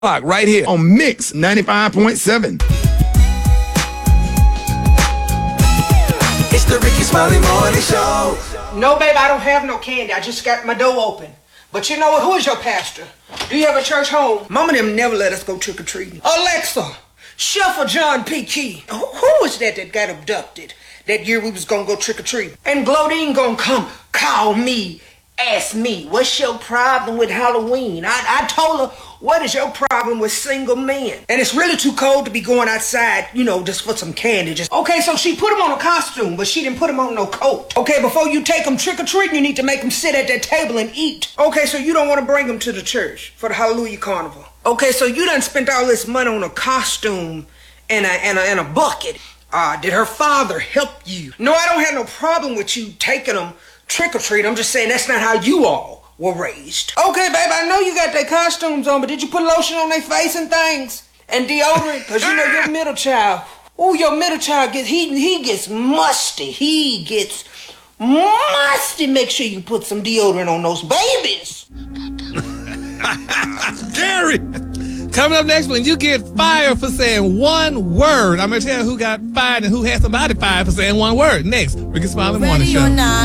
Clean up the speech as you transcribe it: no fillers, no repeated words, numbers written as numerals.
right here on Mix 95.7. It's the Ricky Smiley Morning Show. No, babe, I don't have no candy. I just got my door open. But you know what? Who is your pastor? Do you have a church home? Mama them never let us go trick-or-treating. Alexa, shuffle John P. Key. Who was that got abducted that year we was gonna go trick-or-treating? And Glodine gonna come call me, ask me, what's your problem with Halloween? I told her, what is your problem with single men? And it's really too cold to be going outside, you know, just for some candy. Okay, so she put him on a costume, but she didn't put him on no coat. Okay, before you take him trick-or-treating, you need to make him sit at that table and eat. Okay, so you don't want to bring him to the church for the Hallelujah Carnival. Okay, so you done spent all this money on a costume and a bucket. Did her father help you? No, I don't have no problem with you taking him trick-or-treat. I'm just saying that's not how you all were raised. Okay, babe, I know you got their costumes on, but did you put lotion on their face and things? And deodorant? Because you know your middle child. Oh, your middle child gets, he gets musty. He gets musty. Make sure you put some deodorant on those babies. Gary! Coming up next, when you get fired for saying one word, I'm going to tell you who got fired and who had somebody fired for saying one word. Next, Ricky Smiley Morning Show.